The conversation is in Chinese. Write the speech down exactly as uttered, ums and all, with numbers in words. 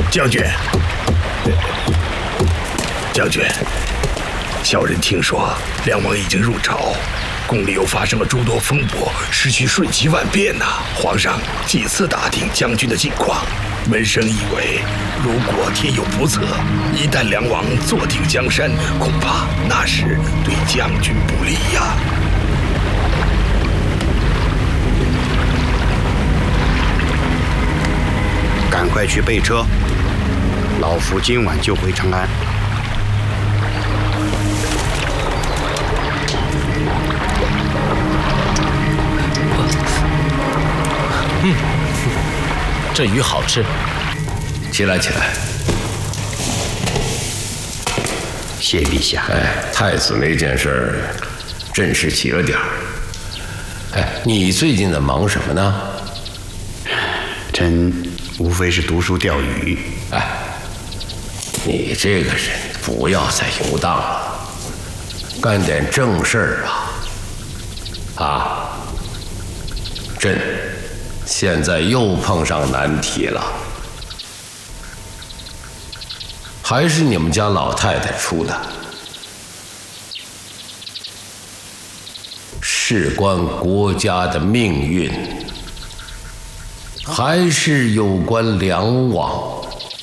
将军，将军，小人听说梁王已经入朝，宫里又发生了诸多风波，时局瞬息万变呐、啊。皇上几次打听将军的近况，门生以为，如果天有不测，一旦梁王坐定江山，恐怕那时对将军不利呀、啊。 赶快去备车，老夫今晚就回长安。 嗯，这鱼好吃。 起来，起来。 谢陛下。 哎，太子那件事，朕是起了点儿。哎，你最近在忙什么呢？ 臣无非是读书钓鱼。 哎，你这个人不要再游荡了，干点正事儿啊！啊，朕现在又碰上难题了，还是你们家老太太出的，事关国家的命运。还是有关梁王